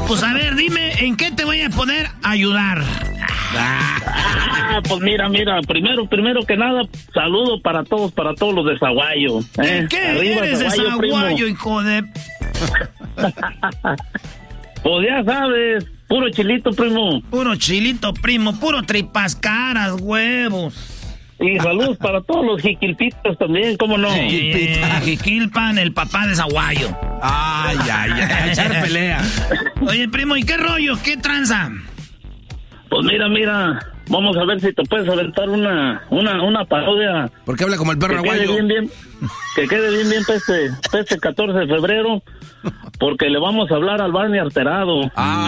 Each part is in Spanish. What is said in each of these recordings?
pues a ver, dime, ¿en qué te voy a poder ayudar? Pues mira, primero que nada, saludo para todos los de Zaguayo. ¿Qué Arriba eres de Zaguayo, hijo de...? Pues ya sabes, puro chilito, primo. Puro chilito, primo, puro tripas caras, huevos. Y saludos para todos los jiquilpitas también, ¿cómo no? Jiquilpan, el papá de Zaguayo. Ay, echar pelea. Oye, primo, ¿y qué rollo? ¿Qué tranza? Pues mira, vamos a ver si te puedes aventar una parodia. ¿Por qué habla como el perro aguayo? Que quede bien para este 14 de febrero, porque le vamos a hablar al Barney Alterado.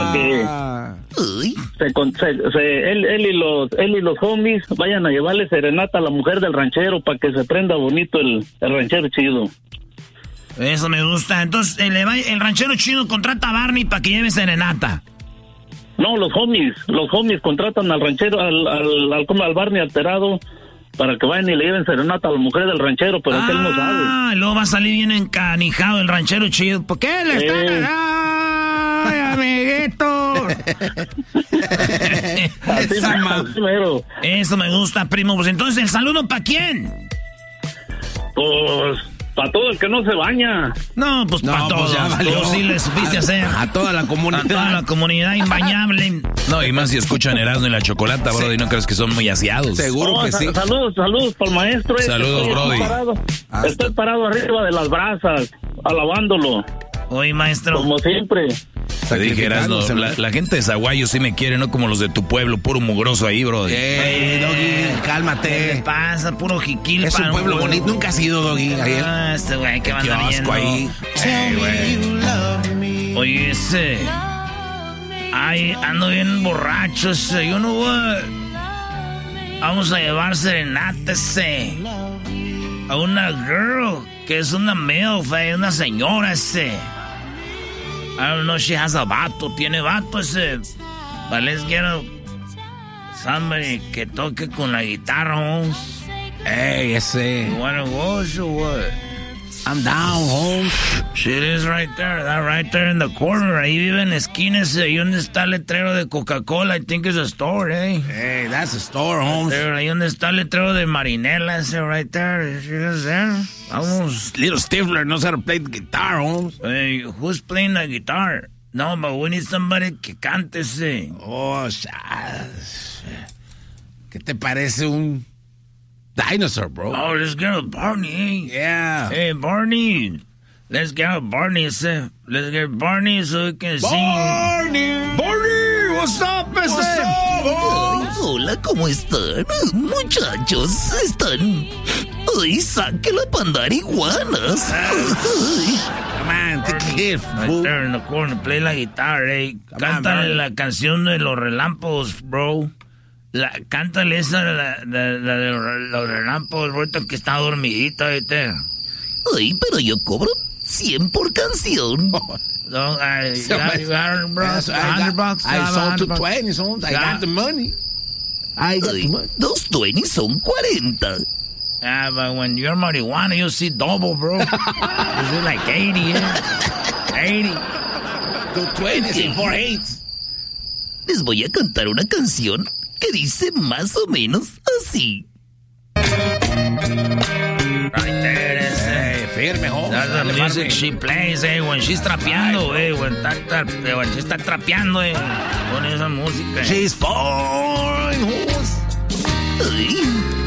Él y los homies vayan a llevarle serenata a la mujer del ranchero para que se prenda bonito el ranchero chido. Eso me gusta. Entonces, el ranchero chido contrata a Barney para que lleve serenata. No, los homies contratan al ranchero, al Barney Alterado, para que vayan y le lleven serenata a la mujer del ranchero, pero que él no sabe. Ah, luego va a salir bien encanijado el ranchero chido. ¿Por qué le están... ¡Ay, amiguito! Eso me gusta, primo. Pues entonces, ¿el saludo para quién? Pues... para todo el que no se baña. No, pues para todos. Tú sí le supiste hacer. A toda la comunidad. A toda la comunidad imbañable. No, y más si escuchan Erasmo y la Chocolata, Brody, ¿no crees que son muy aseados? Seguro que sí. Saludos para el maestro. Saludos, Brody. Estoy parado arriba de las brasas, alabándolo. Oye, maestro. Como siempre. Te dije, Erasmo, la gente de Zaguayo sí me quiere, no como los de tu pueblo, puro mugroso ahí, Brody. Doggy, cálmate. ¿Qué te pasa? Puro jiquilpa. Es un pueblo bonito, nunca has ido, Doggy. Este güey, ¿qué va a andar ahí? Oye, ay, ando bien borracho ese. Yo no voy. Vamos a llevar serenata a una girl que es una MILF, una señora I don't know, she has a vato, tiene vato but let's get somebody que toque con la guitarra, Holmes. Hey, You wanna go or what? I'm down, Holmes. Shit is right there in the corner. Ahí vive en la esquina ahí donde está el letrero de Coca-Cola. I think it's a store, Hey, that's a store, Holmes. Ahí donde está el letrero de Marinela, right there. Shit is there. Vamos. Little Stifler knows how to play the guitar, Holmes. Hey, who's playing the guitar? No, but we need somebody que cante ¿Qué te parece un dinosaur, bro? Oh, let's get a Barney, Yeah. Hey, Barney. Let's get a Barney, Let's get Barney so we can sing. Barney, what's up, Hola, ¿cómo están? Muchachos, Ay, saque la pandarihuanas. Come on, take a hit, Right there in the corner, play la guitarra, Cántale la canción de los relámpagos, bro. Cántale esa, la de los relámpagos, ahorita que está dormidita, ¿viste? Ay, pero yo cobro 100 por canción. No, I got $100 bucks. I sold to 20, Holmes. I got the money. Those 20 son 40. Yeah, but when you're marijuana, you'll see double, bro. It's like 80, 80. 220 and 4 8s. Les voy a cantar una canción que dice más o menos así. Right there, Hey, firme, Holmes. that's the music she plays, when she's trapeando, when she está trapeando, Pone esa música. She's fine, Holmes. Ay,